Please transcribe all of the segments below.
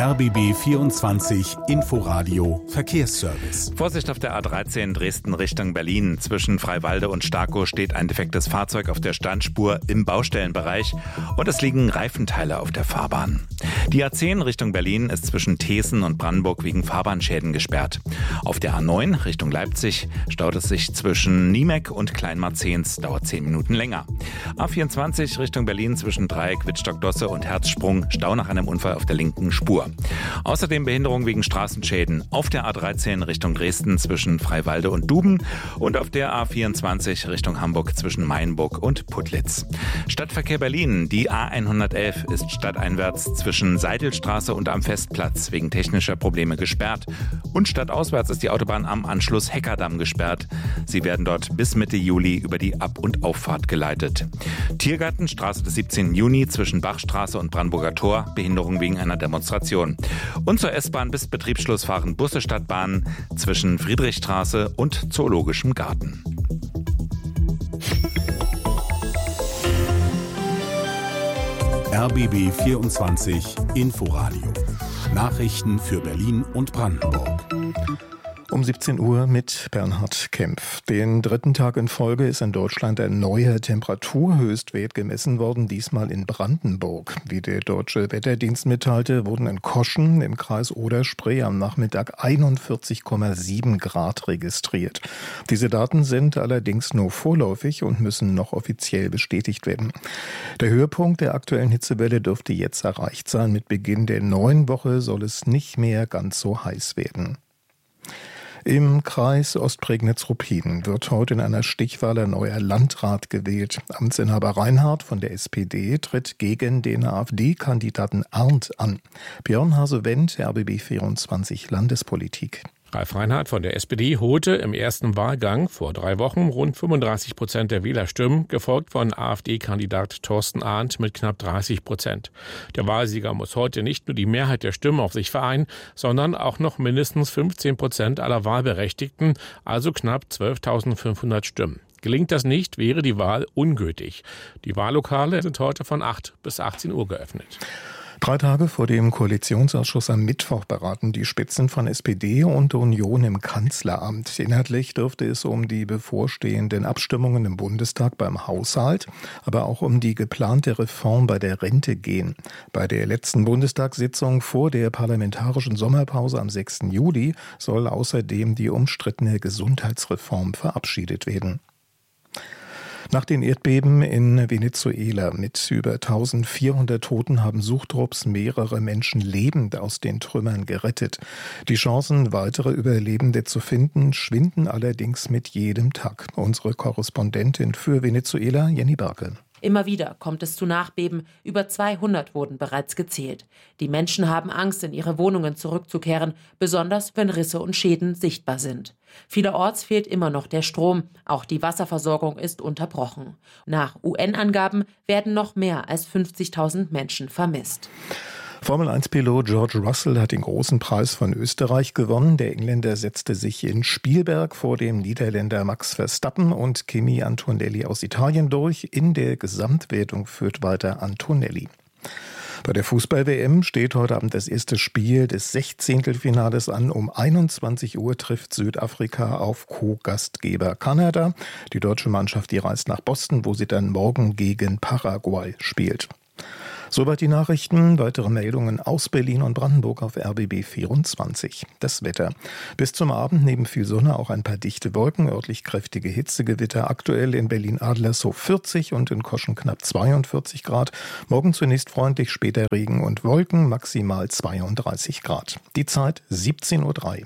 RBB 24 Inforadio Verkehrsservice. Vorsicht auf der A13 Dresden Richtung Berlin. Zwischen Freiwalde und Starkow steht ein defektes Fahrzeug auf der Standspur im Baustellenbereich und es liegen Reifenteile auf der Fahrbahn. Die A10 Richtung Berlin ist zwischen Thesen und Brandenburg wegen Fahrbahnschäden gesperrt. Auf der A9 Richtung Leipzig staut es sich zwischen Niemek und Kleinmarzens, dauert 10 Minuten länger. A24 Richtung Berlin zwischen Dreieck, Wittstock-Dosse und Herzsprung, Stau nach einem Unfall auf der linken Spur. Außerdem Behinderung wegen Straßenschäden auf der A13 Richtung Dresden zwischen Freiwalde und Duben und auf der A24 Richtung Hamburg zwischen Mainburg und Putlitz. Stadtverkehr Berlin, die A111 ist stadteinwärts zwischen Seidelstraße und am Festplatz wegen technischer Probleme gesperrt und stadtauswärts ist die Autobahn am Anschluss Heckerdamm gesperrt. Sie werden dort bis Mitte Juli über die Ab- und Auffahrt geleitet. Tiergartenstraße des 17. Juni zwischen Bachstraße und Brandenburger Tor, Behinderung wegen einer Demonstration. Und zur S-Bahn bis Betriebsschluss fahren Busse Stadtbahn zwischen Friedrichstraße und Zoologischem Garten. RBB 24 Inforadio. Nachrichten für Berlin und Brandenburg. Um 17 Uhr mit Bernhard Kempf. Den dritten Tag in Folge ist in Deutschland ein neuer Temperaturhöchstwert gemessen worden, diesmal in Brandenburg. Wie der Deutsche Wetterdienst mitteilte, wurden in Koschen im Kreis Oder-Spree am Nachmittag 41,7 Grad registriert. Diese Daten sind allerdings nur vorläufig und müssen noch offiziell bestätigt werden. Der Höhepunkt der aktuellen Hitzewelle dürfte jetzt erreicht sein. Mit Beginn der neuen Woche soll es nicht mehr ganz so heiß werden. Im Kreis Ostprignitz-Ruppin wird heute in einer Stichwahl ein neuer Landrat gewählt. Amtsinhaber Reinhardt von der SPD tritt gegen den AfD-Kandidaten Arndt an. Björn Hase-Wendt, RBB 24 Landespolitik. Ralf Reinhardt von der SPD holte im ersten Wahlgang vor 3 Wochen rund 35% der Wählerstimmen, gefolgt von AfD-Kandidat Thorsten Arndt mit knapp 30%. Der Wahlsieger muss heute nicht nur die Mehrheit der Stimmen auf sich vereinen, sondern auch noch mindestens 15% aller Wahlberechtigten, also knapp 12.500 Stimmen. Gelingt das nicht, wäre die Wahl ungültig. Die Wahllokale sind heute von 8 bis 18 Uhr geöffnet. 3 Tage vor dem Koalitionsausschuss am Mittwoch beraten die Spitzen von SPD und Union im Kanzleramt. Inhaltlich dürfte es um die bevorstehenden Abstimmungen im Bundestag beim Haushalt, aber auch um die geplante Reform bei der Rente gehen. Bei der letzten Bundestagssitzung vor der parlamentarischen Sommerpause am 6. Juli soll außerdem die umstrittene Gesundheitsreform verabschiedet werden. Nach den Erdbeben in Venezuela mit über 1400 Toten haben Suchtrupps mehrere Menschen lebend aus den Trümmern gerettet. Die Chancen, weitere Überlebende zu finden, schwinden allerdings mit jedem Tag. Unsere Korrespondentin für Venezuela, Jenny Barke. Immer wieder kommt es zu Nachbeben. Über 200 wurden bereits gezählt. Die Menschen haben Angst, in ihre Wohnungen zurückzukehren, besonders wenn Risse und Schäden sichtbar sind. Vielerorts fehlt immer noch der Strom. Auch die Wasserversorgung ist unterbrochen. Nach UN-Angaben werden noch mehr als 50.000 Menschen vermisst. Formel-1-Pilot George Russell hat den großen Preis von Österreich gewonnen. Der Engländer setzte sich in Spielberg vor dem Niederländer Max Verstappen und Kimi Antonelli aus Italien durch. In der Gesamtwertung führt weiter Antonelli. Bei der Fußball-WM steht heute Abend das erste Spiel des 16. an. Um 21 Uhr trifft Südafrika auf Co-Gastgeber Kanada. Die deutsche Mannschaft, die reist nach Boston, wo sie dann morgen gegen Paraguay spielt. Soweit die Nachrichten. Weitere Meldungen aus Berlin und Brandenburg auf RBB 24. Das Wetter. Bis zum Abend neben viel Sonne auch ein paar dichte Wolken, örtlich kräftige Hitzegewitter. Aktuell in Berlin-Adlershof 40 und in Koschen knapp 42 Grad. Morgen zunächst freundlich, später Regen und Wolken, maximal 32 Grad. Die Zeit 17:03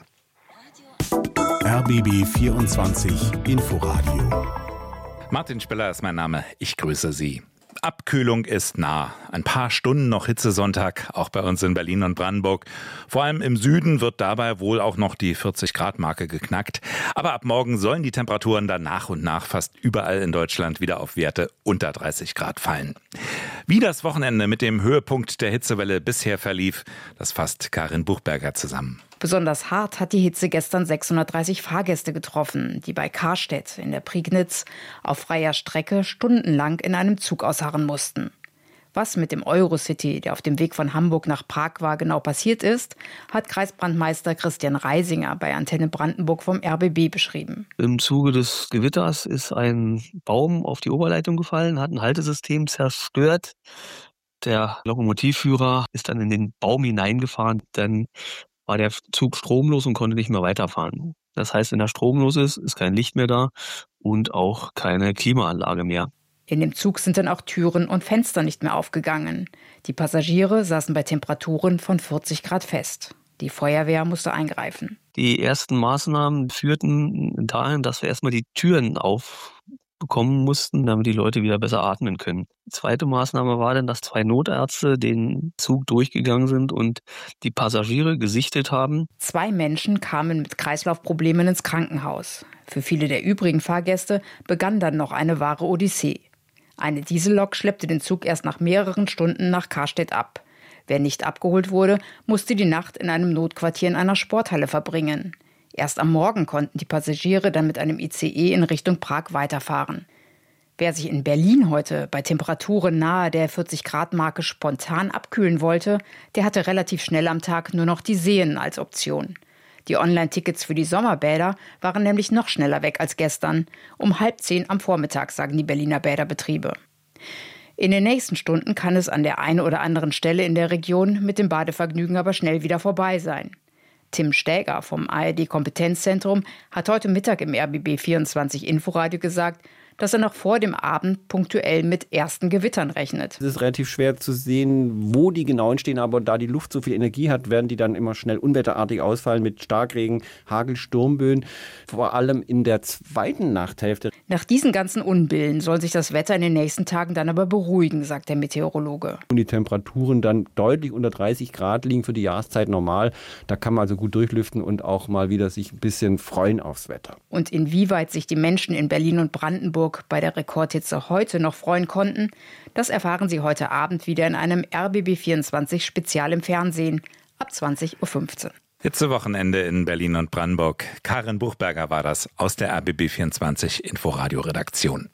Uhr. RBB 24 Inforadio. Martin Speller ist mein Name. Ich grüße Sie. Abkühlung ist nah. Ein paar Stunden noch Hitzesonntag, auch bei uns in Berlin und Brandenburg. Vor allem im Süden wird dabei wohl auch noch die 40-Grad-Marke geknackt. Aber ab morgen sollen die Temperaturen dann nach und nach fast überall in Deutschland wieder auf Werte unter 30 Grad fallen. Wie das Wochenende mit dem Höhepunkt der Hitzewelle bisher verlief, das fasst Karin Buchberger zusammen. Besonders hart hat die Hitze gestern 630 Fahrgäste getroffen, die bei Karstedt in der Prignitz auf freier Strecke stundenlang in einem Zug ausharren mussten. Was mit dem Eurocity, der auf dem Weg von Hamburg nach Prag war, genau passiert ist, hat Kreisbrandmeister Christian Reisinger bei Antenne Brandenburg vom RBB beschrieben. Im Zuge des Gewitters ist ein Baum auf die Oberleitung gefallen, hat ein Haltesystem zerstört. Der Lokomotivführer ist dann in den Baum hineingefahren. Dann war der Zug stromlos und konnte nicht mehr weiterfahren. Das heißt, wenn er stromlos ist kein Licht mehr da und auch keine Klimaanlage mehr. In dem Zug sind dann auch Türen und Fenster nicht mehr aufgegangen. Die Passagiere saßen bei Temperaturen von 40 Grad fest. Die Feuerwehr musste eingreifen. Die ersten Maßnahmen führten dahin, dass wir erstmal die Türen aufbekommen mussten, damit die Leute wieder besser atmen können. Die zweite Maßnahme war dann, dass 2 Notärzte den Zug durchgegangen sind und die Passagiere gesichtet haben. 2 Menschen kamen mit Kreislaufproblemen ins Krankenhaus. Für viele der übrigen Fahrgäste begann dann noch eine wahre Odyssee. Eine Diesellok schleppte den Zug erst nach mehreren Stunden nach Karstedt ab. Wer nicht abgeholt wurde, musste die Nacht in einem Notquartier in einer Sporthalle verbringen. Erst am Morgen konnten die Passagiere dann mit einem ICE in Richtung Prag weiterfahren. Wer sich in Berlin heute bei Temperaturen nahe der 40-Grad-Marke spontan abkühlen wollte, der hatte relativ schnell am Tag nur noch die Seen als Option. Die Online-Tickets für die Sommerbäder waren nämlich noch schneller weg als gestern. Um 9:30 am Vormittag, sagen die Berliner Bäderbetriebe. In den nächsten Stunden kann es an der einen oder anderen Stelle in der Region mit dem Badevergnügen aber schnell wieder vorbei sein. Tim Stäger vom ARD-Kompetenzzentrum hat heute Mittag im RBB 24 Inforadio gesagt, dass er noch vor dem Abend punktuell mit ersten Gewittern rechnet. Es ist relativ schwer zu sehen, wo die genau entstehen, aber da die Luft so viel Energie hat, werden die dann immer schnell unwetterartig ausfallen mit Starkregen, Hagel, Sturmböen, vor allem in der zweiten Nachthälfte. Nach diesen ganzen Unbillen soll sich das Wetter in den nächsten Tagen dann aber beruhigen, sagt der Meteorologe. Und die Temperaturen dann deutlich unter 30 Grad liegen für die Jahreszeit normal. Da kann man also gut durchlüften und auch mal wieder sich ein bisschen freuen aufs Wetter. Und inwieweit sich die Menschen in Berlin und Brandenburg bei der Rekordhitze heute noch freuen konnten, das erfahren Sie heute Abend wieder in einem RBB24 Spezial im Fernsehen ab 20.15 Uhr. Hitzewochenende in Berlin und Brandenburg. Karin Buchberger war das aus der RBB24 Inforadio-Redaktion.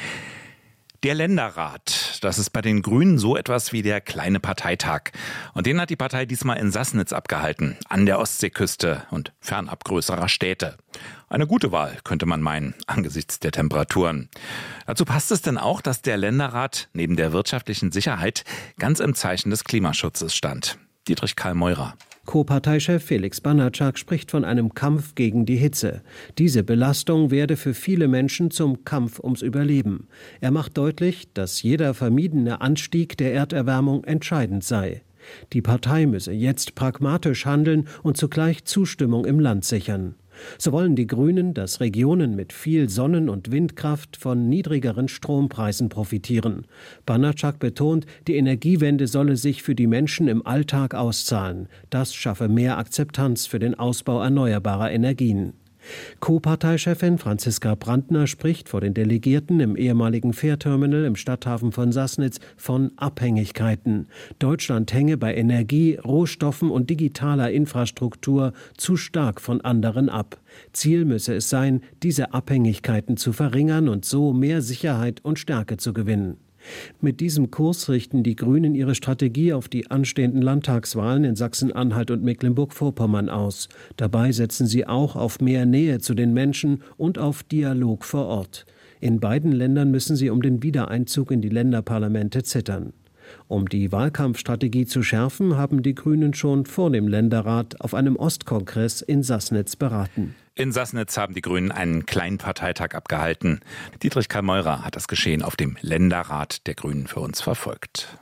Der Länderrat, das ist bei den Grünen so etwas wie der kleine Parteitag. Und den hat die Partei diesmal in Sassnitz abgehalten, an der Ostseeküste und fernab größerer Städte. Eine gute Wahl, könnte man meinen, angesichts der Temperaturen. Dazu passt es denn auch, dass der Länderrat neben der wirtschaftlichen Sicherheit ganz im Zeichen des Klimaschutzes stand. Dietrich Karl Meurer. Co-Parteichef Felix Banatschak spricht von einem Kampf gegen die Hitze. Diese Belastung werde für viele Menschen zum Kampf ums Überleben. Er macht deutlich, dass jeder vermiedene Anstieg der Erderwärmung entscheidend sei. Die Partei müsse jetzt pragmatisch handeln und zugleich Zustimmung im Land sichern. So wollen die Grünen, dass Regionen mit viel Sonnen- und Windkraft von niedrigeren Strompreisen profitieren. Banatschak betont, die Energiewende solle sich für die Menschen im Alltag auszahlen. Das schaffe mehr Akzeptanz für den Ausbau erneuerbarer Energien. Co-Parteichefin Franziska Brandner spricht vor den Delegierten im ehemaligen Fährterminal im Stadthafen von Sassnitz von Abhängigkeiten. Deutschland hänge bei Energie, Rohstoffen und digitaler Infrastruktur zu stark von anderen ab. Ziel müsse es sein, diese Abhängigkeiten zu verringern und so mehr Sicherheit und Stärke zu gewinnen. Mit diesem Kurs richten die Grünen ihre Strategie auf die anstehenden Landtagswahlen in Sachsen-Anhalt und Mecklenburg-Vorpommern aus. Dabei setzen sie auch auf mehr Nähe zu den Menschen und auf Dialog vor Ort. In beiden Ländern müssen sie um den Wiedereinzug in die Länderparlamente zittern. Um die Wahlkampfstrategie zu schärfen, haben die Grünen schon vor dem Länderrat auf einem Ostkongress in Sassnitz beraten. In Sassnitz haben die Grünen einen kleinen Parteitag abgehalten. Dietrich Karl Meurer hat das Geschehen auf dem Länderrat der Grünen für uns verfolgt.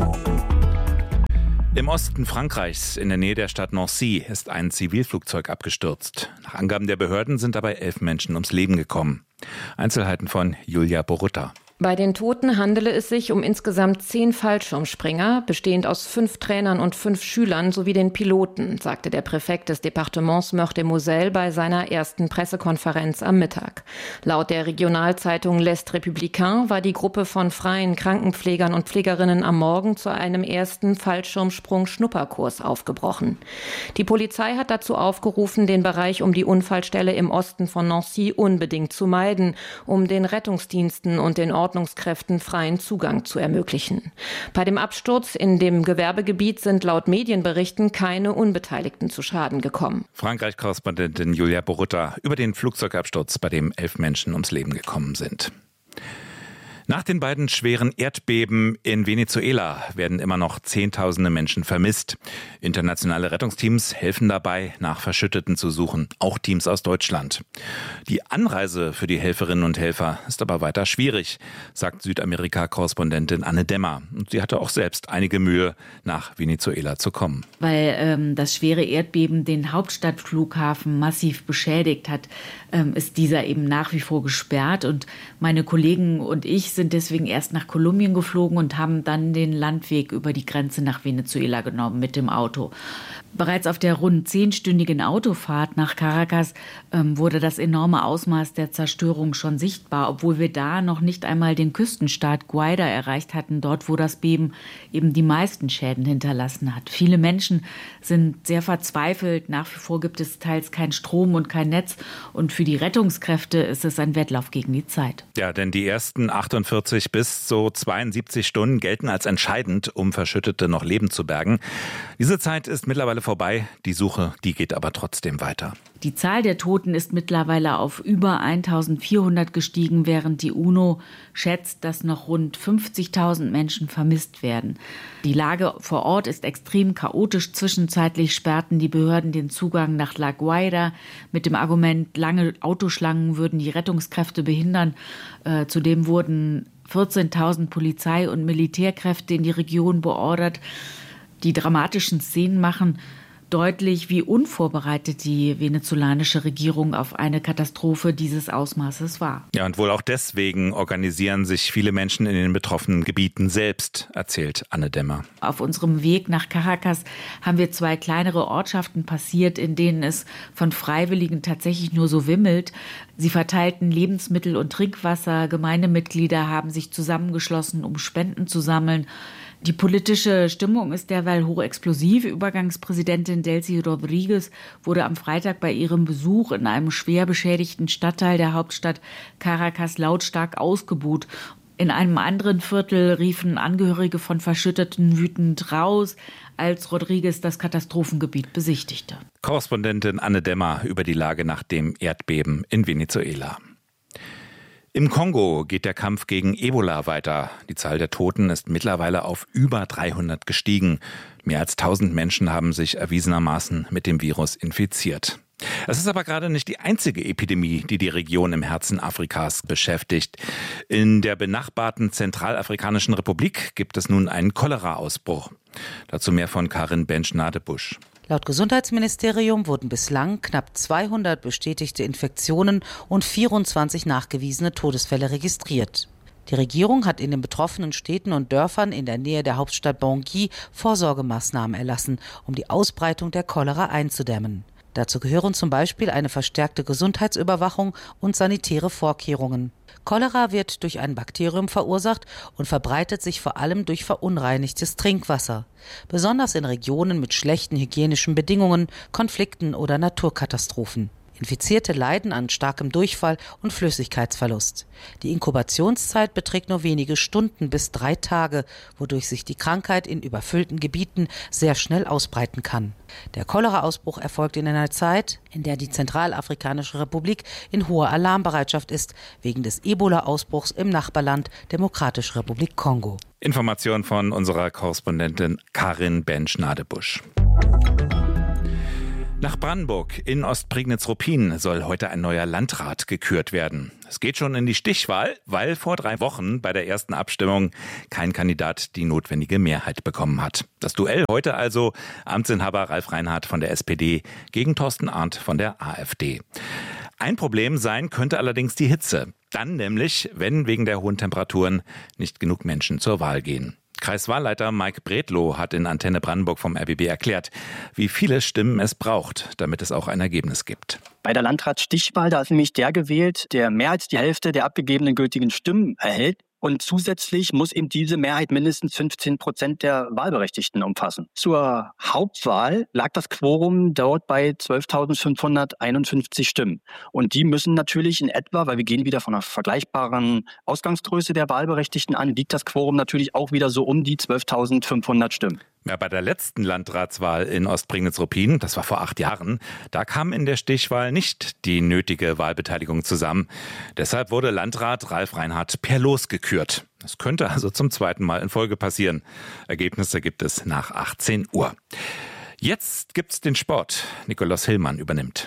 Im Osten Frankreichs, in der Nähe der Stadt Nancy, ist ein Zivilflugzeug abgestürzt. Nach Angaben der Behörden sind dabei 11 Menschen ums Leben gekommen. Einzelheiten von Julia Borutta. Bei den Toten handele es sich um insgesamt 10 Fallschirmspringer, bestehend aus 5 Trainern und 5 Schülern sowie den Piloten, sagte der Präfekt des Departements Meurthe-et-Moselle bei seiner ersten Pressekonferenz am Mittag. Laut der Regionalzeitung L'Est Républicain war die Gruppe von freien Krankenpflegern und Pflegerinnen am Morgen zu einem ersten Fallschirmsprung-Schnupperkurs aufgebrochen. Die Polizei hat dazu aufgerufen, den Bereich um die Unfallstelle im Osten von Nancy unbedingt zu meiden, um den Rettungsdiensten und den Ordnungskräften freien Zugang zu ermöglichen. Bei dem Absturz in dem Gewerbegebiet sind laut Medienberichten keine Unbeteiligten zu Schaden gekommen. Frankreich-Korrespondentin Julia Borutta über den Flugzeugabsturz, bei dem 11 Menschen ums Leben gekommen sind. Nach den beiden schweren Erdbeben in Venezuela werden immer noch Zehntausende Menschen vermisst. Internationale Rettungsteams helfen dabei, nach Verschütteten zu suchen, auch Teams aus Deutschland. Die Anreise für die Helferinnen und Helfer ist aber weiter schwierig, sagt Südamerika-Korrespondentin Anne Demmer. Und sie hatte auch selbst einige Mühe, nach Venezuela zu kommen. Weil das schwere Erdbeben den Hauptstadtflughafen massiv beschädigt hat, ist dieser eben nach wie vor gesperrt. Und meine Kollegen und ich sind deswegen erst nach Kolumbien geflogen und haben dann den Landweg über die Grenze nach Venezuela genommen mit dem Auto. Bereits auf der rund 10-stündigen Autofahrt nach Caracas wurde das enorme Ausmaß der Zerstörung schon sichtbar, obwohl wir da noch nicht einmal den Küstenstaat Guaira erreicht hatten, dort wo das Beben eben die meisten Schäden hinterlassen hat. Viele Menschen sind sehr verzweifelt. Nach wie vor gibt es teils keinen Strom und kein Netz. Und für die Rettungskräfte ist es ein Wettlauf gegen die Zeit. Ja, denn die ersten 48 bis so 72 Stunden gelten als entscheidend, um Verschüttete noch lebend zu bergen. Diese Zeit ist mittlerweile vorbei. Die Suche, die geht aber trotzdem weiter. Die Zahl der Toten ist mittlerweile auf über 1400 gestiegen, während die UNO schätzt, dass noch rund 50.000 Menschen vermisst werden. Die Lage vor Ort ist extrem chaotisch. Zwischenzeitlich sperrten die Behörden den Zugang nach La Guaira mit dem Argument, lange Autoschlangen würden die Rettungskräfte behindern. Zudem wurden 14.000 Polizei- und Militärkräfte in die Region beordert. Die dramatischen Szenen machen deutlich, wie unvorbereitet die venezolanische Regierung auf eine Katastrophe dieses Ausmaßes war. Ja, und wohl auch deswegen organisieren sich viele Menschen in den betroffenen Gebieten selbst, erzählt Anne Demmer. Auf unserem Weg nach Caracas haben wir 2 kleinere Ortschaften passiert, in denen es von Freiwilligen tatsächlich nur so wimmelt. Sie verteilten Lebensmittel und Trinkwasser. Gemeindemitglieder haben sich zusammengeschlossen, um Spenden zu sammeln. Die politische Stimmung ist derweil hochexplosiv. Übergangspräsidentin Delcy Rodriguez wurde am Freitag bei ihrem Besuch in einem schwer beschädigten Stadtteil der Hauptstadt Caracas lautstark ausgebuht. In einem anderen Viertel riefen Angehörige von Verschütteten wütend raus, als Rodriguez das Katastrophengebiet besichtigte. Korrespondentin Anne Demmer über die Lage nach dem Erdbeben in Venezuela. Im Kongo geht der Kampf gegen Ebola weiter. Die Zahl der Toten ist mittlerweile auf über 300 gestiegen. Mehr als 1000 Menschen haben sich erwiesenermaßen mit dem Virus infiziert. Es ist aber gerade nicht die einzige Epidemie, die die Region im Herzen Afrikas beschäftigt. In der benachbarten Zentralafrikanischen Republik gibt es nun einen Cholera-Ausbruch. Dazu mehr von Karin Bench-Nadebusch. Laut Gesundheitsministerium wurden bislang knapp 200 bestätigte Infektionen und 24 nachgewiesene Todesfälle registriert. Die Regierung hat in den betroffenen Städten und Dörfern in der Nähe der Hauptstadt Bangui Vorsorgemaßnahmen erlassen, um die Ausbreitung der Cholera einzudämmen. Dazu gehören zum Beispiel eine verstärkte Gesundheitsüberwachung und sanitäre Vorkehrungen. Cholera wird durch ein Bakterium verursacht und verbreitet sich vor allem durch verunreinigtes Trinkwasser, besonders in Regionen mit schlechten hygienischen Bedingungen, Konflikten oder Naturkatastrophen. Infizierte leiden an starkem Durchfall und Flüssigkeitsverlust. Die Inkubationszeit beträgt nur wenige Stunden bis 3 Tage, wodurch sich die Krankheit in überfüllten Gebieten sehr schnell ausbreiten kann. Der Cholera-Ausbruch erfolgt in einer Zeit, in der die Zentralafrikanische Republik in hoher Alarmbereitschaft ist, wegen des Ebola-Ausbruchs im Nachbarland Demokratische Republik Kongo. Information von unserer Korrespondentin Karin Bench-Nadebusch. Nach Brandenburg in Ostprignitz-Ruppin soll heute ein neuer Landrat gekürt werden. Es geht schon in die Stichwahl, weil vor 3 Wochen bei der ersten Abstimmung kein Kandidat die notwendige Mehrheit bekommen hat. Das Duell heute also Amtsinhaber Ralf Reinhardt von der SPD gegen Thorsten Arndt von der AfD. Ein Problem sein könnte allerdings die Hitze. Dann nämlich, wenn wegen der hohen Temperaturen nicht genug Menschen zur Wahl gehen. Kreiswahlleiter Mike Bredlow hat in Antenne Brandenburg vom RBB erklärt, wie viele Stimmen es braucht, damit es auch ein Ergebnis gibt. Bei der Landratsstichwahl, da ist nämlich der gewählt, der mehr als die Hälfte der abgegebenen gültigen Stimmen erhält. Und zusätzlich muss eben diese Mehrheit mindestens 15% der Wahlberechtigten umfassen. Zur Hauptwahl lag das Quorum dort bei 12.551 Stimmen. Und die müssen natürlich in etwa, weil wir gehen wieder von einer vergleichbaren Ausgangsgröße der Wahlberechtigten an, liegt das Quorum natürlich auch wieder so um die 12.500 Stimmen. Ja, bei der letzten Landratswahl in Ostprignitz-Ruppin, das war vor 8 Jahren, da kam in der Stichwahl nicht die nötige Wahlbeteiligung zusammen. Deshalb wurde Landrat Ralf Reinhardt per Los gekürt. Das könnte also zum 2. Mal in Folge passieren. Ergebnisse gibt es nach 18 Uhr. Jetzt gibt's den Sport. Nikolaus Hillmann übernimmt.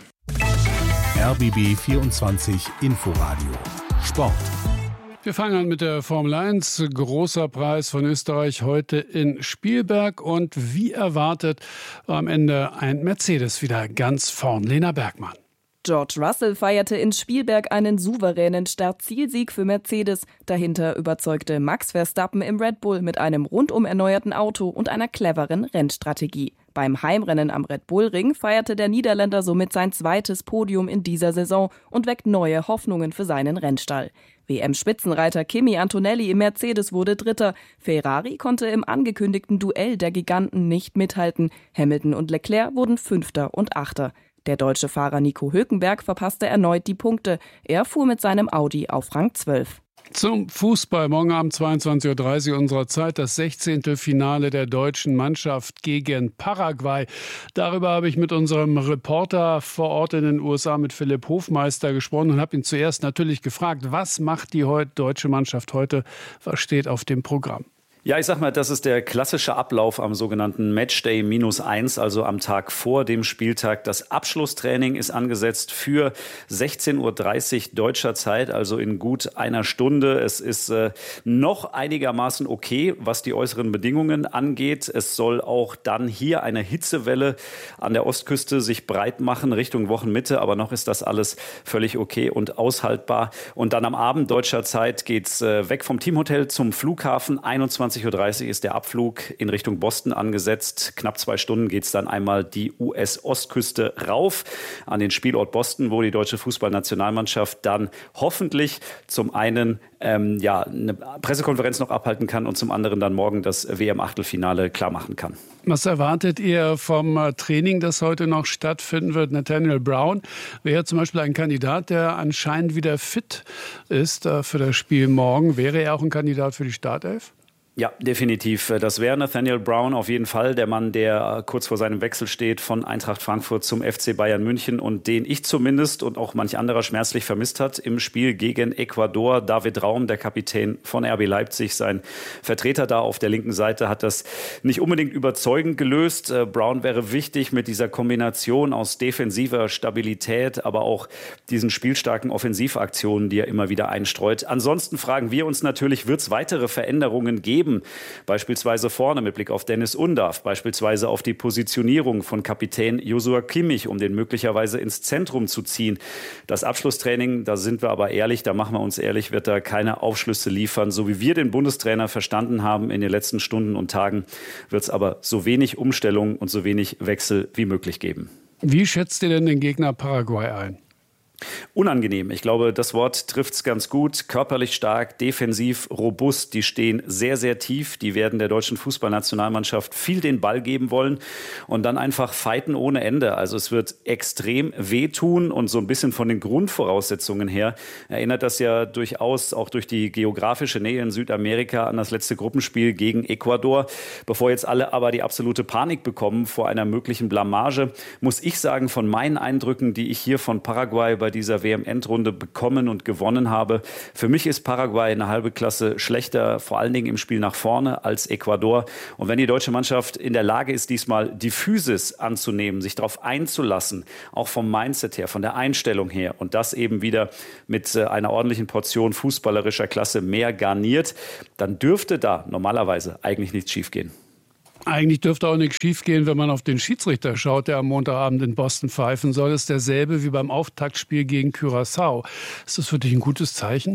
RBB 24 Inforadio Sport. Wir fangen an mit der Formel 1. Großer Preis von Österreich heute in Spielberg. Und wie erwartet war am Ende ein Mercedes wieder ganz vorn. Lena Bergmann. George Russell feierte in Spielberg einen souveränen Start-Zielsieg für Mercedes. Dahinter überzeugte Max Verstappen im Red Bull mit einem rundum erneuerten Auto und einer cleveren Rennstrategie. Beim Heimrennen am Red Bull Ring feierte der Niederländer somit sein zweites Podium in dieser Saison und weckt neue Hoffnungen für seinen Rennstall. WM-Spitzenreiter Kimi Antonelli im Mercedes wurde Dritter. Ferrari konnte im angekündigten Duell der Giganten nicht mithalten. Hamilton und Leclerc wurden Fünfter und Achter. Der deutsche Fahrer Nico Hülkenberg verpasste erneut die Punkte. Er fuhr mit seinem Audi auf Rang 12. Zum Fußball. Morgen Abend 22.30 Uhr unserer Zeit das 16. Finale der deutschen Mannschaft gegen Paraguay. Darüber habe ich mit unserem Reporter vor Ort in den USA, mit Philipp Hofmeister, gesprochen und habe ihn zuerst natürlich gefragt, was macht die deutsche Mannschaft heute? Was steht auf dem Programm? Ja, ich sag mal, das ist der klassische Ablauf am sogenannten Matchday -1, also am Tag vor dem Spieltag. Das Abschlusstraining ist angesetzt für 16.30 Uhr deutscher Zeit, also in gut einer Stunde. Es ist noch einigermaßen okay, was die äußeren Bedingungen angeht. Es soll auch dann hier eine Hitzewelle an der Ostküste sich breit machen Richtung Wochenmitte, aber noch ist das alles völlig okay und aushaltbar. Und dann am Abend deutscher Zeit geht's weg vom Teamhotel zum Flughafen. 21:30 Uhr ist der Abflug in Richtung Boston angesetzt. Knapp 2 Stunden geht es dann einmal die US-Ostküste rauf an den Spielort Boston, wo die deutsche Fußballnationalmannschaft dann hoffentlich zum einen eine Pressekonferenz noch abhalten kann und zum anderen dann morgen das WM-Achtelfinale klar machen kann. Was erwartet ihr vom Training, das heute noch stattfinden wird? Nathaniel Brown wäre zum Beispiel ein Kandidat, der anscheinend wieder fit ist für das Spiel morgen. Wäre er auch ein Kandidat für die Startelf? Ja, definitiv. Das wäre Nathaniel Brown auf jeden Fall, der Mann, der kurz vor seinem Wechsel steht von Eintracht Frankfurt zum FC Bayern München und den ich zumindest und auch manch anderer schmerzlich vermisst hat im Spiel gegen Ecuador. David Raum, der Kapitän von RB Leipzig, sein Vertreter da auf der linken Seite, hat das nicht unbedingt überzeugend gelöst. Brown wäre wichtig mit dieser Kombination aus defensiver Stabilität, aber auch diesen spielstarken Offensivaktionen, die er immer wieder einstreut. Ansonsten fragen wir uns natürlich, wird es weitere Veränderungen geben? Beispielsweise vorne mit Blick auf Dennis Undav, beispielsweise auf die Positionierung von Kapitän Joshua Kimmich, um den möglicherweise ins Zentrum zu ziehen. Das Abschlusstraining, da sind wir aber ehrlich, da machen wir uns ehrlich, wird da keine Aufschlüsse liefern. So wie wir den Bundestrainer verstanden haben in den letzten Stunden und Tagen, wird es aber so wenig Umstellung und so wenig Wechsel wie möglich geben. Wie schätzt ihr denn den Gegner Paraguay ein? Unangenehm. Ich glaube, das Wort trifft es ganz gut. Körperlich stark, defensiv, robust. Die stehen sehr, sehr tief. Die werden der deutschen Fußballnationalmannschaft viel den Ball geben wollen und dann einfach fighten ohne Ende. Also es wird extrem wehtun und so ein bisschen von den Grundvoraussetzungen her erinnert das ja durchaus auch durch die geografische Nähe in Südamerika an das letzte Gruppenspiel gegen Ecuador. Bevor jetzt alle aber die absolute Panik bekommen vor einer möglichen Blamage, muss ich sagen, von meinen Eindrücken, die ich hier von Paraguay bei dieser WM-Endrunde bekommen und gewonnen habe. Für mich ist Paraguay eine halbe Klasse schlechter, vor allen Dingen im Spiel nach vorne als Ecuador. Und wenn die deutsche Mannschaft in der Lage ist, diesmal die Physis anzunehmen, sich darauf einzulassen, auch vom Mindset her, von der Einstellung her und das eben wieder mit einer ordentlichen Portion fußballerischer Klasse mehr garniert, dann dürfte da normalerweise eigentlich nichts schiefgehen. Eigentlich dürfte auch nichts schiefgehen, wenn man auf den Schiedsrichter schaut, der am Montagabend in Boston pfeifen soll. Das ist derselbe wie beim Auftaktspiel gegen Curaçao. Ist das für dich ein gutes Zeichen?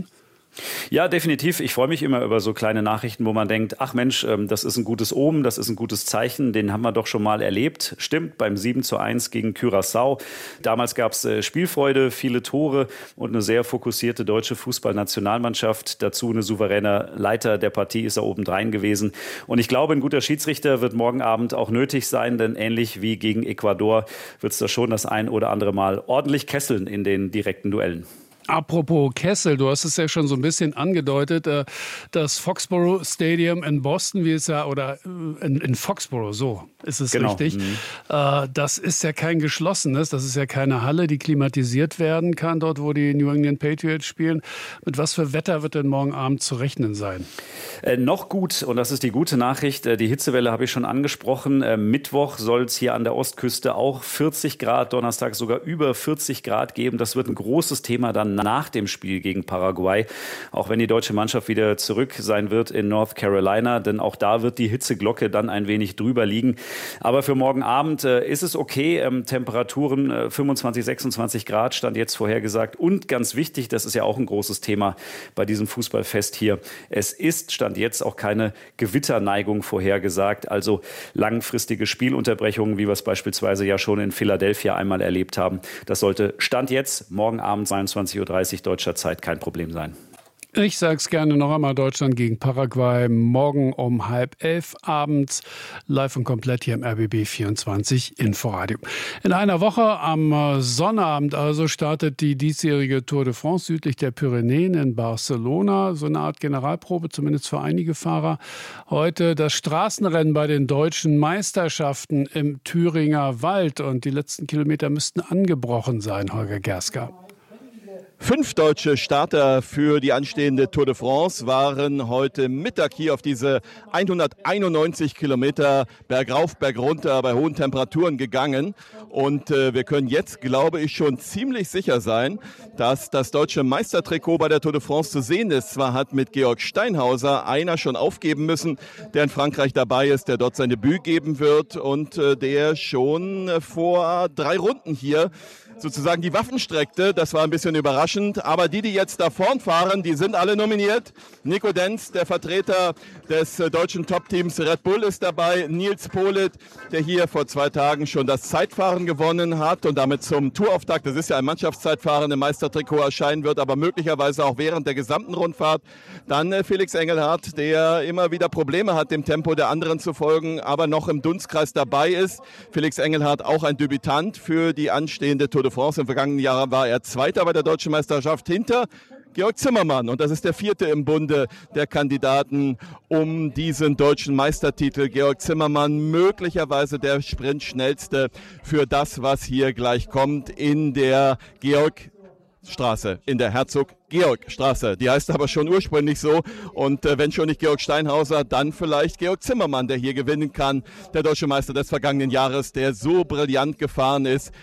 Ja, definitiv. Ich freue mich immer über so kleine Nachrichten, wo man denkt, ach Mensch, das ist ein gutes Omen, das ist ein gutes Zeichen, den haben wir doch schon mal erlebt. Stimmt, beim 7:1 gegen Curaçao. Damals gab es Spielfreude, viele Tore und eine sehr fokussierte deutsche Fußballnationalmannschaft. Dazu eine souveräne Leiter der Partie ist da obendrein gewesen. Und ich glaube, ein guter Schiedsrichter wird morgen Abend auch nötig sein, denn ähnlich wie gegen Ecuador wird es da schon das ein oder andere Mal ordentlich kesseln in den direkten Duellen. Apropos Kessel, du hast es ja schon so ein bisschen angedeutet, das Foxborough Stadium in Boston, wie es ja, oder in Foxborough, so ist es genau. Richtig. Das ist ja kein geschlossenes, das ist ja keine Halle, die klimatisiert werden kann, dort wo die New England Patriots spielen. Mit was für Wetter wird denn morgen Abend zu rechnen sein? Noch gut, und das ist die gute Nachricht, die Hitzewelle habe ich schon angesprochen. Mittwoch soll es hier an der Ostküste auch 40 Grad, Donnerstag sogar über 40 Grad geben. Das wird ein großes Thema dann nach dem Spiel gegen Paraguay, auch wenn die deutsche Mannschaft wieder zurück sein wird in North Carolina, denn auch da wird die Hitzeglocke dann ein wenig drüber liegen. Aber für morgen Abend ist es okay, Temperaturen 25, 26 Grad stand jetzt vorhergesagt und ganz wichtig, das ist ja auch ein großes Thema bei diesem Fußballfest hier, es ist stand jetzt auch keine Gewitterneigung vorhergesagt, also langfristige Spielunterbrechungen, wie wir es beispielsweise ja schon in Philadelphia einmal erlebt haben. Das sollte stand jetzt morgen Abend 22:30 Uhr deutscher Zeit kein Problem sein. Ich sage es gerne noch einmal, Deutschland gegen Paraguay, morgen um 10:30 abends, live und komplett hier im RBB 24 Inforadio. In einer Woche am Sonnabend also startet die diesjährige Tour de France südlich der Pyrenäen in Barcelona, so eine Art Generalprobe, zumindest für einige Fahrer. Heute das Straßenrennen bei den deutschen Meisterschaften im Thüringer Wald und die letzten Kilometer müssten angebrochen sein, Holger Gerska. 5 deutsche Starter für die anstehende Tour de France waren heute Mittag hier auf diese 191 Kilometer bergauf, bergunter bei hohen Temperaturen gegangen. Und wir können jetzt, glaube ich, schon ziemlich sicher sein, dass das deutsche Meistertrikot bei der Tour de France zu sehen ist. Zwar hat mit Georg Steinhauser einer schon aufgeben müssen, der in Frankreich dabei ist, der dort sein Debüt geben wird und der schon vor 3 Runden hier sozusagen die Waffen streckte. Das war ein bisschen überraschend. Aber die jetzt da vorn fahren, die sind alle nominiert. Nico Denz, der Vertreter des deutschen Top-Teams Red Bull, ist dabei. Nils Politt, der hier vor 2 Tagen schon das Zeitfahren gewonnen hat und damit zum Tourauftakt, das ist ja ein Mannschaftszeitfahren, im Meistertrikot erscheinen wird, aber möglicherweise auch während der gesamten Rundfahrt. Dann Felix Engelhardt, der immer wieder Probleme hat, dem Tempo der anderen zu folgen, aber noch im Dunstkreis dabei ist. Felix Engelhardt auch ein Debütant für die anstehende Tour de France. Im vergangenen Jahr war er Zweiter bei der Deutschen Meisterschaft hinter Georg Zimmermann. Und das ist der 4. im Bunde der Kandidaten um diesen deutschen Meistertitel. Georg Zimmermann, möglicherweise der Sprintschnellste für das, was hier gleich kommt in der Georgstraße, in der Herzog-Georg-Straße. Die heißt aber schon ursprünglich so. Und wenn schon nicht Georg Steinhauser, dann vielleicht Georg Zimmermann, der hier gewinnen kann. Der deutsche Meister des vergangenen Jahres, der so brillant gefahren ist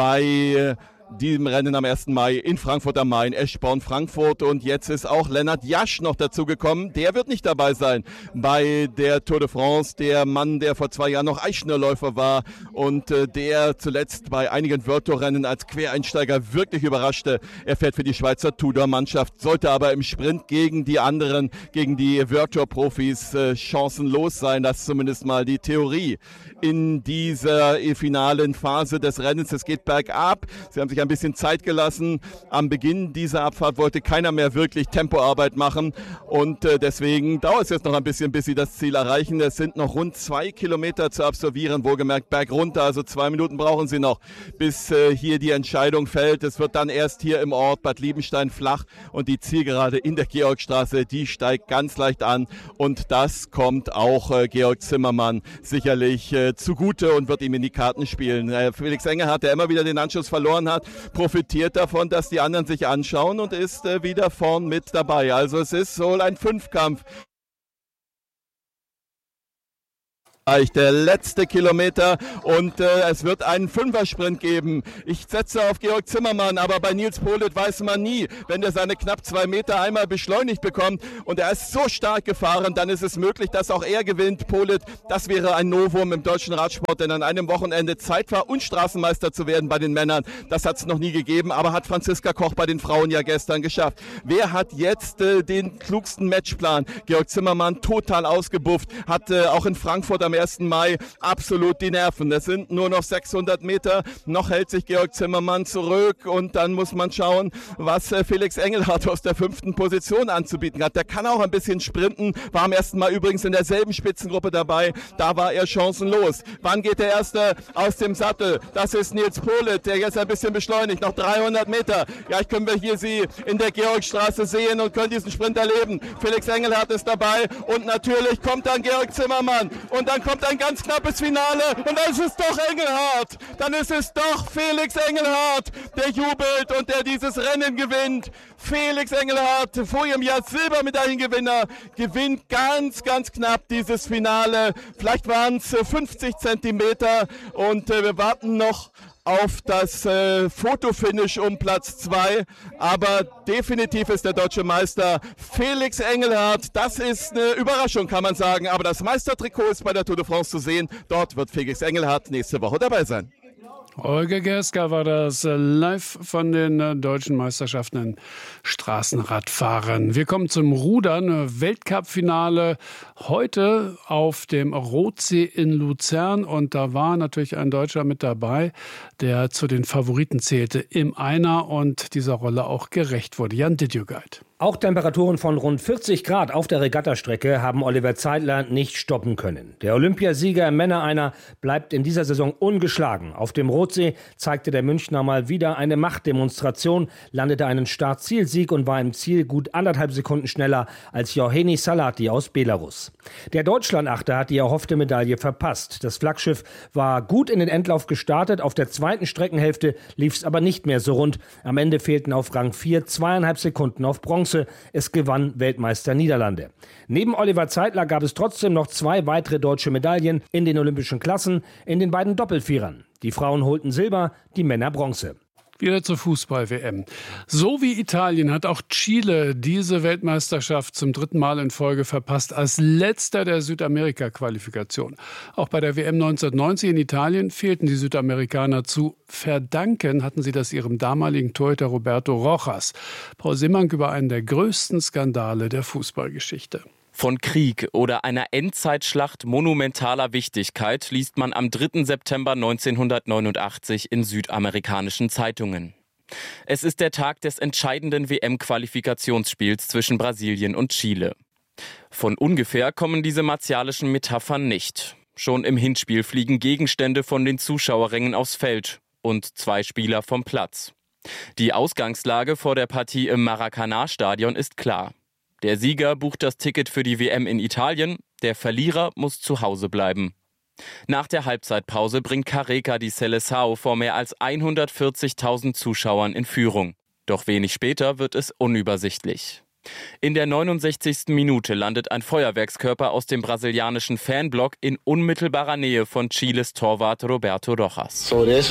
bei diesem Rennen am 1. Mai in Frankfurt am Main, Eschborn, Frankfurt. Und jetzt ist auch Lennart Jasch noch dazugekommen. Der wird nicht dabei sein bei der Tour de France. Der Mann, der vor 2 Jahren noch Eisschnellläufer war und der zuletzt bei einigen World Tour Rennen als Quereinsteiger wirklich überraschte. Er fährt für die Schweizer Tudor-Mannschaft, sollte aber im Sprint gegen die anderen, gegen die World Tour Profis chancenlos sein. Das ist zumindest mal die Theorie in dieser finalen Phase des Rennens. Es geht bergab. Sie haben sich ein bisschen Zeit gelassen. Am Beginn dieser Abfahrt wollte keiner mehr wirklich Tempoarbeit machen und deswegen dauert es jetzt noch ein bisschen, bis sie das Ziel erreichen. Es sind noch rund 2 Kilometer zu absolvieren, wohlgemerkt bergunter, also 2 Minuten brauchen sie noch, bis hier die Entscheidung fällt. Es wird dann erst hier im Ort Bad Liebenstein flach und die Zielgerade in der Georgstraße, die steigt ganz leicht an und das kommt auch Georg Zimmermann sicherlich zugute und wird ihm in die Karten spielen. Felix Engelhardt, der immer wieder den Anschluss verloren hat, profitiert davon, dass die anderen sich anschauen und ist wieder vorn mit dabei. Also es ist wohl ein Fünfkampf. Der letzte Kilometer und es wird einen Fünfer-Sprint geben. Ich setze auf Georg Zimmermann, aber bei Nils Politt weiß man nie, wenn der seine knapp 2 Meter einmal beschleunigt bekommt und er ist so stark gefahren, dann ist es möglich, dass auch er gewinnt. Politt, das wäre ein Novum im deutschen Radsport, denn an einem Wochenende Zeitfahr- und Straßenmeister zu werden bei den Männern, das hat es noch nie gegeben, aber hat Franziska Koch bei den Frauen ja gestern geschafft. Wer hat jetzt den klugsten Matchplan? Georg Zimmermann total ausgebufft, hat auch in Frankfurt am 1. Mai absolut die Nerven. Es sind nur noch 600 Meter. Noch hält sich Georg Zimmermann zurück und dann muss man schauen, was Felix Engelhardt aus der 5. Position anzubieten hat. Der kann auch ein bisschen sprinten, war am 1. Mai übrigens in derselben Spitzengruppe dabei. Da war er chancenlos. Wann geht der Erste aus dem Sattel? Das ist Nils Politt, der jetzt ein bisschen beschleunigt. Noch 300 Meter. Vielleicht können wir hier Sie in der Georgstraße sehen und können diesen Sprint erleben. Felix Engelhardt ist dabei und natürlich kommt dann Georg Zimmermann und dann kommt ein ganz knappes Finale und dann ist es doch Engelhardt. Dann ist es doch Felix Engelhardt, der jubelt und der dieses Rennen gewinnt. Felix Engelhardt, vor ihrem Jahr Silbermedaillengewinner, gewinnt ganz, ganz knapp dieses Finale. Vielleicht waren es 50 Zentimeter und wir warten noch auf das Fotofinish um Platz 2, aber definitiv ist der deutsche Meister Felix Engelhardt. Das ist eine Überraschung, kann man sagen, aber das Meistertrikot ist bei der Tour de France zu sehen. Dort wird Felix Engelhardt nächste Woche dabei sein. Holger Gerska war das live von den deutschen Meisterschaften in Straßenradfahren. Wir kommen zum Rudern. Weltcup-Finale heute auf dem Rotsee in Luzern. Und da war natürlich ein Deutscher mit dabei, der zu den Favoriten zählte im Einer und dieser Rolle auch gerecht wurde. Jan Didier-Guide. Auch Temperaturen von rund 40 Grad auf der Regattastrecke haben Oliver Zeitler nicht stoppen können. Der Olympiasieger im Männer-Einer bleibt in dieser Saison ungeschlagen. Auf dem Rotsee zeigte der Münchner mal wieder eine Machtdemonstration, landete einen Start-Ziel-Sieg und war im Ziel gut 1,5 Sekunden schneller als Johannes Salati aus Belarus. Der Deutschlandachter hat die erhoffte Medaille verpasst. Das Flaggschiff war gut in den Endlauf gestartet, auf der zweiten Streckenhälfte lief es aber nicht mehr so rund. Am Ende fehlten auf Rang 4 2,5 Sekunden auf Bronze. Es gewann Weltmeister Niederlande. Neben Oliver Zeitler gab es trotzdem noch 2 weitere deutsche Medaillen in den olympischen Klassen, in den beiden Doppelvierern. Die Frauen holten Silber, die Männer Bronze. Wieder zur Fußball-WM. So wie Italien hat auch Chile diese Weltmeisterschaft zum 3. Mal in Folge verpasst, als letzter der Südamerika-Qualifikation. Auch bei der WM 1990 in Italien fehlten die Südamerikaner. Zu verdanken hatten sie das ihrem damaligen Torhüter Roberto Rojas. Paul Simmank über einen der größten Skandale der Fußballgeschichte. Von Krieg oder einer Endzeitschlacht monumentaler Wichtigkeit liest man am 3. September 1989 in südamerikanischen Zeitungen. Es ist der Tag des entscheidenden WM-Qualifikationsspiels zwischen Brasilien und Chile. Von ungefähr kommen diese martialischen Metaphern nicht. Schon im Hinspiel fliegen Gegenstände von den Zuschauerrängen aufs Feld und 2 Spieler vom Platz. Die Ausgangslage vor der Partie im Maracanã-Stadion ist klar. Der Sieger bucht das Ticket für die WM in Italien, der Verlierer muss zu Hause bleiben. Nach der Halbzeitpause bringt Careca die Seleção vor mehr als 140.000 Zuschauern in Führung. Doch wenig später wird es unübersichtlich. In der 69. Minute landet ein Feuerwerkskörper aus dem brasilianischen Fanblock in unmittelbarer Nähe von Chiles Torwart Roberto Rojas.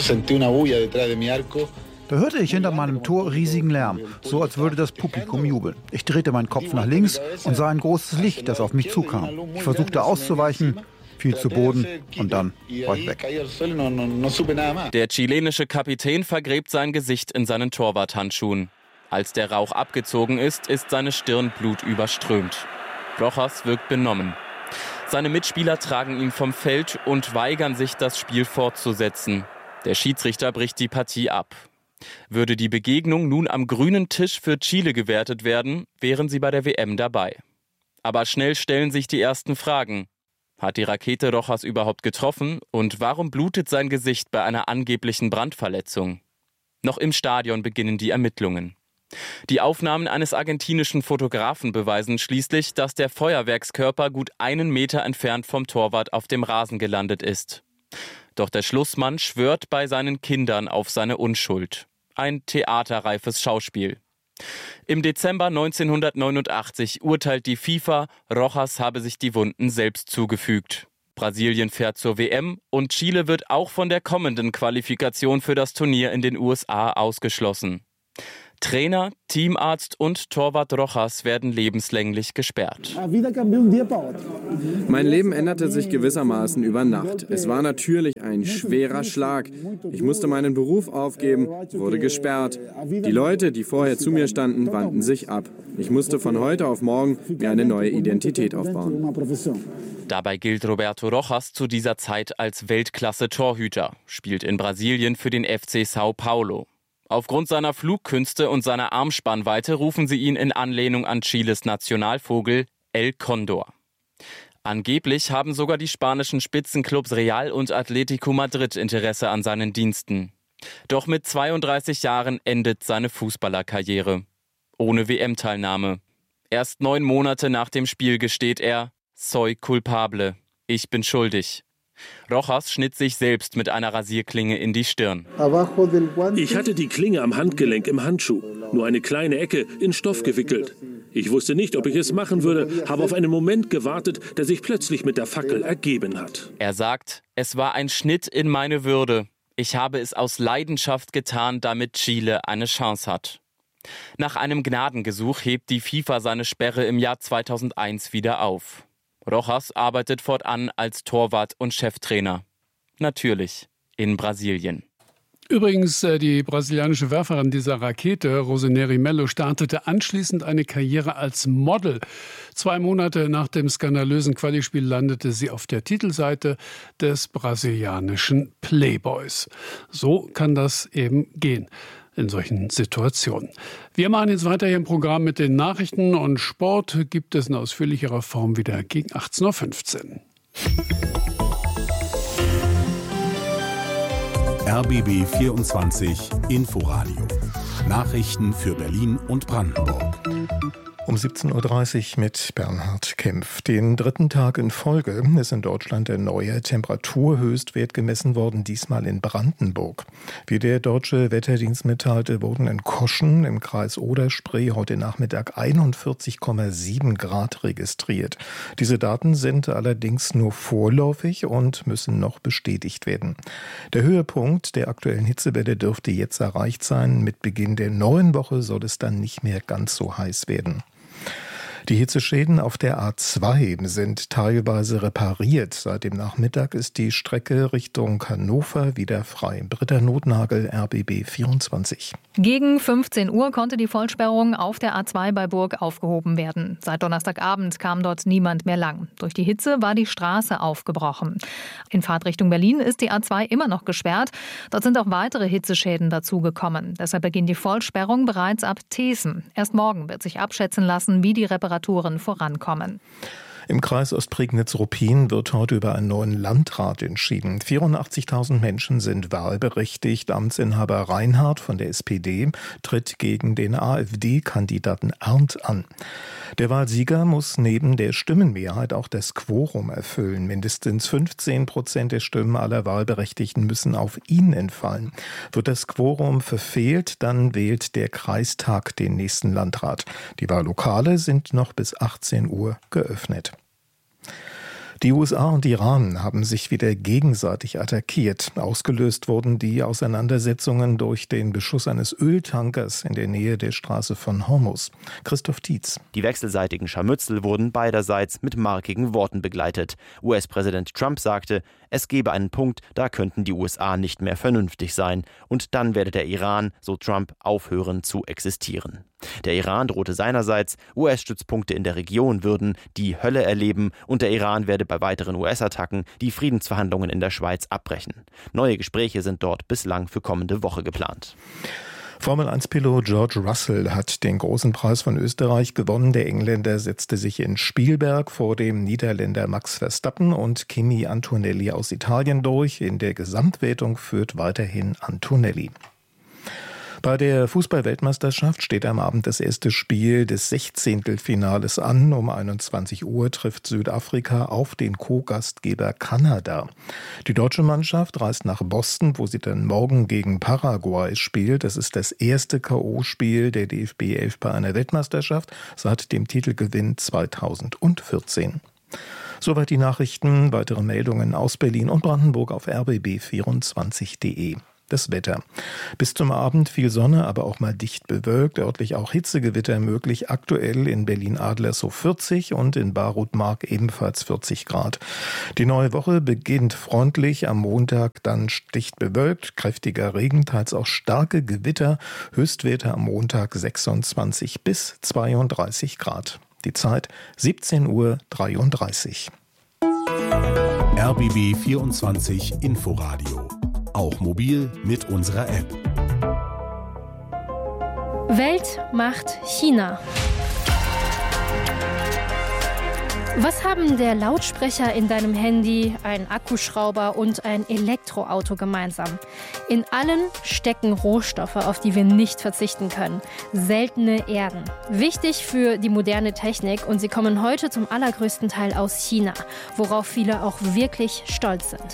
Da hörte ich hinter meinem Tor riesigen Lärm, so als würde das Publikum jubeln. Ich drehte meinen Kopf nach links und sah ein großes Licht, das auf mich zukam. Ich versuchte auszuweichen, fiel zu Boden und dann war ich weg. Der chilenische Kapitän vergräbt sein Gesicht in seinen Torwarthandschuhen. Als der Rauch abgezogen ist, ist seine Stirn blutüberströmt. Rojas wirkt benommen. Seine Mitspieler tragen ihn vom Feld und weigern sich, das Spiel fortzusetzen. Der Schiedsrichter bricht die Partie ab. Würde die Begegnung nun am grünen Tisch für Chile gewertet werden, wären sie bei der WM dabei. Aber schnell stellen sich die ersten Fragen. Hat die Rakete Rojas überhaupt getroffen und warum blutet sein Gesicht bei einer angeblichen Brandverletzung? Noch im Stadion beginnen die Ermittlungen. Die Aufnahmen eines argentinischen Fotografen beweisen schließlich, dass der Feuerwerkskörper gut 1 Meter entfernt vom Torwart auf dem Rasen gelandet ist. Doch der Schlussmann schwört bei seinen Kindern auf seine Unschuld. Ein theaterreifes Schauspiel. Im Dezember 1989 urteilt die FIFA, Rojas habe sich die Wunden selbst zugefügt. Brasilien fährt zur WM und Chile wird auch von der kommenden Qualifikation für das Turnier in den USA ausgeschlossen. Trainer, Teamarzt und Torwart Rojas werden lebenslänglich gesperrt. Mein Leben änderte sich gewissermaßen über Nacht. Es war natürlich ein schwerer Schlag. Ich musste meinen Beruf aufgeben, wurde gesperrt. Die Leute, die vorher zu mir standen, wandten sich ab. Ich musste von heute auf morgen mir eine neue Identität aufbauen. Dabei gilt Roberto Rojas zu dieser Zeit als Weltklasse-Torhüter, spielt in Brasilien für den FC Sao Paulo. Aufgrund seiner Flugkünste und seiner Armspannweite rufen sie ihn in Anlehnung an Chiles Nationalvogel El Condor. Angeblich haben sogar die spanischen Spitzenclubs Real und Atlético Madrid Interesse an seinen Diensten. Doch mit 32 Jahren endet seine Fußballerkarriere. Ohne WM-Teilnahme. Erst 9 Monate nach dem Spiel gesteht er: Soy culpable. Ich bin schuldig. Rojas schnitt sich selbst mit einer Rasierklinge in die Stirn. Ich hatte die Klinge am Handgelenk im Handschuh. Nur eine kleine Ecke, in Stoff gewickelt. Ich wusste nicht, ob ich es machen würde, habe auf einen Moment gewartet, der sich plötzlich mit der Fackel ergeben hat. Er sagt, es war ein Schnitt in meine Würde. Ich habe es aus Leidenschaft getan, damit Chile eine Chance hat. Nach einem Gnadengesuch hebt die FIFA seine Sperre im Jahr 2001 wieder auf. Rojas arbeitet fortan als Torwart und Cheftrainer. Natürlich in Brasilien. Übrigens, die brasilianische Werferin dieser Rakete, Rosemary Melo, startete anschließend eine Karriere als Model. 2 Monate nach dem skandalösen Quali-Spiel landete sie auf der Titelseite des brasilianischen Playboys. So kann das eben gehen in solchen Situationen. Wir machen jetzt weiter hier im Programm mit den Nachrichten, und Sport gibt es in ausführlicherer Form wieder gegen 18:15 Uhr. RBB 24 Inforadio. Nachrichten für Berlin und Brandenburg. Um 17:30 Uhr mit Bernhard Kempf. Den 3. Tag in Folge ist in Deutschland der neue Temperaturhöchstwert gemessen worden, diesmal in Brandenburg. Wie der Deutsche Wetterdienst mitteilte, wurden in Koschen im Kreis Oder-Spree heute Nachmittag 41,7 Grad registriert. Diese Daten sind allerdings nur vorläufig und müssen noch bestätigt werden. Der Höhepunkt der aktuellen Hitzewelle dürfte jetzt erreicht sein. Mit Beginn der neuen Woche soll es dann nicht mehr ganz so heiß werden. Die Hitzeschäden auf der A2 sind teilweise repariert. Seit dem Nachmittag ist die Strecke Richtung Hannover wieder frei. Britta Notnagel, RBB 24. Gegen 15 Uhr konnte die Vollsperrung auf der A2 bei Burg aufgehoben werden. Seit Donnerstagabend kam dort niemand mehr lang. Durch die Hitze war die Straße aufgebrochen. In Fahrtrichtung Berlin ist die A2 immer noch gesperrt. Dort sind auch weitere Hitzeschäden dazugekommen. Deshalb beginnt die Vollsperrung bereits ab Teeßen. Erst morgen wird sich abschätzen lassen, wie die Reparaturen vorankommen. Im Kreis Ostprignitz-Ruppin wird heute über einen neuen Landrat entschieden. 84.000 Menschen sind wahlberechtigt. Amtsinhaber Reinhardt von der SPD tritt gegen den AfD-Kandidaten Arndt an. Der Wahlsieger muss neben der Stimmenmehrheit auch das Quorum erfüllen. Mindestens 15% der Stimmen aller Wahlberechtigten müssen auf ihn entfallen. Wird das Quorum verfehlt, dann wählt der Kreistag den nächsten Landrat. Die Wahllokale sind noch bis 18 Uhr geöffnet. Die USA und Iran haben sich wieder gegenseitig attackiert. Ausgelöst wurden die Auseinandersetzungen durch den Beschuss eines Öltankers in der Nähe der Straße von Hormuz. Christoph Tietz. Die wechselseitigen Scharmützel wurden beiderseits mit markigen Worten begleitet. US-Präsident Trump sagte, es gebe einen Punkt, da könnten die USA nicht mehr vernünftig sein. Und dann werde der Iran, so Trump, aufhören zu existieren. Der Iran drohte seinerseits, US-Stützpunkte in der Region würden die Hölle erleben und der Iran werde bei weiteren US-Attacken die Friedensverhandlungen in der Schweiz abbrechen. Neue Gespräche sind dort bislang für kommende Woche geplant. Formel-1-Pilot George Russell hat den großen Preis von Österreich gewonnen. Der Engländer setzte sich in Spielberg vor dem Niederländer Max Verstappen und Kimi Antonelli aus Italien durch. In der Gesamtwertung führt weiterhin Antonelli. Bei der Fußball-Weltmeisterschaft steht am Abend das erste Spiel des 16. Finales an. Um 21 Uhr trifft Südafrika auf den Co-Gastgeber Kanada. Die deutsche Mannschaft reist nach Boston, wo sie dann morgen gegen Paraguay spielt. Das ist das erste K.O.-Spiel der DFB 11 bei einer Weltmeisterschaft seit dem Titelgewinn 2014. Soweit die Nachrichten. Weitere Meldungen aus Berlin und Brandenburg auf rbb24.de. Das Wetter. Bis zum Abend viel Sonne, aber auch mal dicht bewölkt. Örtlich auch Hitzegewitter möglich. Aktuell in Berlin-Adlershof 40 und in Baruth-Mark ebenfalls 40 Grad. Die neue Woche beginnt freundlich. Am Montag dann dicht bewölkt. Kräftiger Regen, teils auch starke Gewitter. Höchstwerte am Montag 26 bis 32 Grad. Die Zeit 17:33 Uhr. RBB 24 Inforadio. Auch mobil mit unserer App. Welt macht China. Was haben der Lautsprecher in deinem Handy, ein Akkuschrauber und ein Elektroauto gemeinsam? In allen stecken Rohstoffe, auf die wir nicht verzichten können. Seltene Erden. Wichtig für die moderne Technik und sie kommen heute zum allergrößten Teil aus China, worauf viele auch wirklich stolz sind.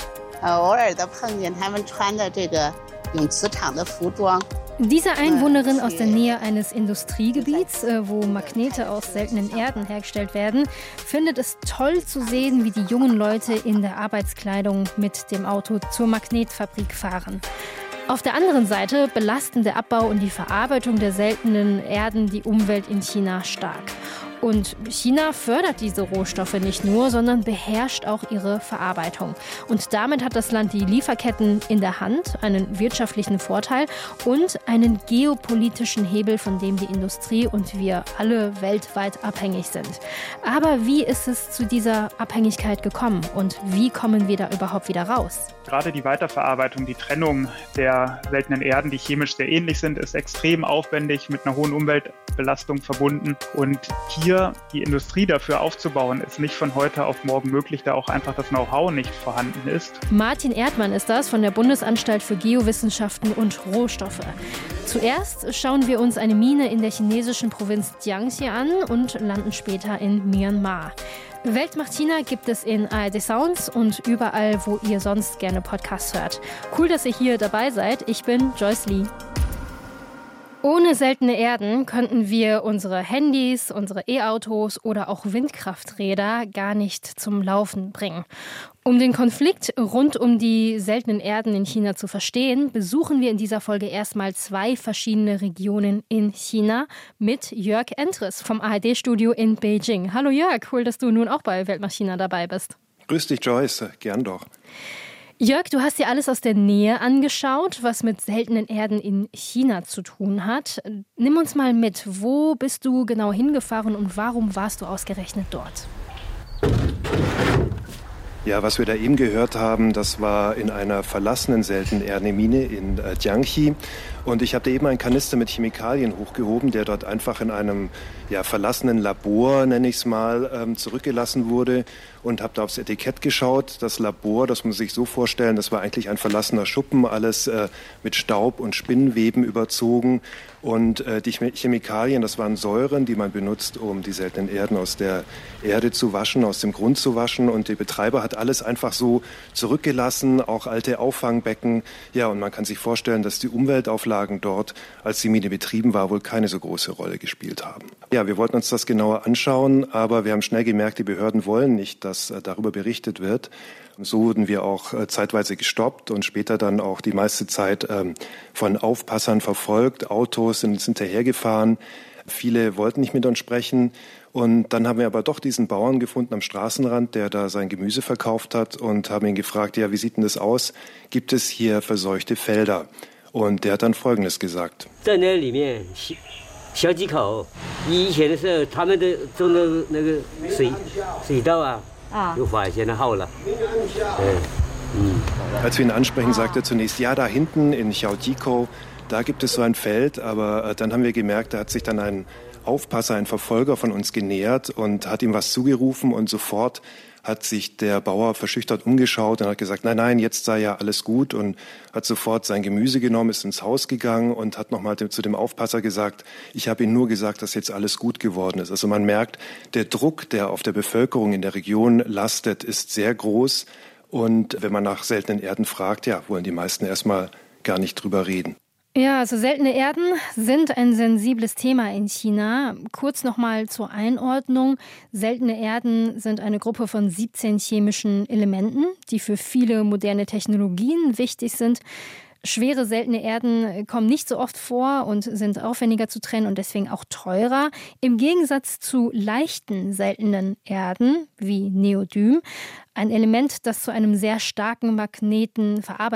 Diese Einwohnerin aus der Nähe eines Industriegebiets, wo Magnete aus seltenen Erden hergestellt werden, findet es toll zu sehen, wie die jungen Leute in der Arbeitskleidung mit dem Auto zur Magnetfabrik fahren. Auf der anderen Seite belasten der Abbau und die Verarbeitung der seltenen Erden die Umwelt in China stark. Und China fördert diese Rohstoffe nicht nur, sondern beherrscht auch ihre Verarbeitung. Und damit hat das Land die Lieferketten in der Hand, einen wirtschaftlichen Vorteil und einen geopolitischen Hebel, von dem die Industrie und wir alle weltweit abhängig sind. Aber wie ist es zu dieser Abhängigkeit gekommen und wie kommen wir da überhaupt wieder raus? Gerade die Weiterverarbeitung, die Trennung der seltenen Erden, die chemisch sehr ähnlich sind, ist extrem aufwendig, mit einer hohen Umweltbelastung verbunden. Und hier die Industrie dafür aufzubauen, ist nicht von heute auf morgen möglich, da auch einfach das Know-how nicht vorhanden ist. Martin Erdmann ist das von der Bundesanstalt für Geowissenschaften und Rohstoffe. Zuerst schauen wir uns eine Mine in der chinesischen Provinz Jiangxi an und landen später in Myanmar. Welt macht China gibt es in ARD Sounds und überall, wo ihr sonst gerne Podcasts hört. Cool, dass ihr hier dabei seid. Ich bin Joyce Lee. Ohne seltene Erden könnten wir unsere Handys, unsere E-Autos oder auch Windkrafträder gar nicht zum Laufen bringen. Um den Konflikt rund um die seltenen Erden in China zu verstehen, besuchen wir in dieser Folge erstmal 2 verschiedene Regionen in China mit Jörg Entres vom ARD-Studio in Beijing. Hallo Jörg, cool, dass du nun auch bei Welt macht China dabei bist. Grüß dich Joyce, gern doch. Jörg, du hast dir alles aus der Nähe angeschaut, was mit seltenen Erden in China zu tun hat. Nimm uns mal mit, wo bist du genau hingefahren und warum warst du ausgerechnet dort? Ja, was wir da eben gehört haben, das war in einer verlassenen seltenen Erdenmine in Jiangxi. Und ich habe da eben einen Kanister mit Chemikalien hochgehoben, der dort einfach in einem verlassenen Labor, nenne ich es mal, zurückgelassen wurde. Und habe da aufs Etikett geschaut. Das Labor, das muss man sich so vorstellen, das war eigentlich ein verlassener Schuppen, alles mit Staub und Spinnweben überzogen. Und die Chemikalien, das waren Säuren, die man benutzt, um die seltenen Erden aus der Erde zu waschen, aus dem Grund zu waschen. Und der Betreiber hat alles einfach so zurückgelassen, auch alte Auffangbecken. Ja, und man kann sich vorstellen, dass die Umweltauflagen dort, als die Mine betrieben war, wohl keine so große Rolle gespielt haben. Ja, wir wollten uns das genauer anschauen, aber wir haben schnell gemerkt, die Behörden wollen nicht, dass darüber berichtet wird. So wurden wir auch zeitweise gestoppt und später dann auch die meiste Zeit von Aufpassern verfolgt. Autos sind hinterhergefahren. Viele wollten nicht mit uns sprechen. Und dann haben wir aber doch diesen Bauern gefunden am Straßenrand, der da sein Gemüse verkauft hat und haben ihn gefragt, ja, wie sieht denn das aus? Gibt es hier verseuchte Felder? Und der hat dann Folgendes gesagt. Als wir ihn ansprechen, sagt er zunächst, ja, da hinten in Xiaojikou, da gibt es so ein Feld. Aber dann haben wir gemerkt, da hat sich dann ein Aufpasser, ein Verfolger von uns genähert und hat ihm was zugerufen. Und sofort hat sich der Bauer verschüchtert umgeschaut und hat gesagt, nein, jetzt sei ja alles gut, und hat sofort sein Gemüse genommen, ist ins Haus gegangen und hat nochmal zu dem Aufpasser gesagt, ich habe Ihnen nur gesagt, dass jetzt alles gut geworden ist. Also man merkt, der Druck, der auf der Bevölkerung in der Region lastet, ist sehr groß. Und wenn man nach seltenen Erden fragt, ja, wollen die meisten erstmal gar nicht drüber reden. Ja, also seltene Erden sind ein sensibles Thema in China. Kurz nochmal zur Einordnung. Seltene Erden sind eine Gruppe von 17 chemischen Elementen, die für viele moderne Technologien wichtig sind. Schwere seltene Erden kommen nicht so oft vor und sind aufwendiger zu trennen und deswegen auch teurer. Im Gegensatz zu leichten seltenen Erden wie Neodym, ein Element, das zu einem sehr starken Magneten verarbeitet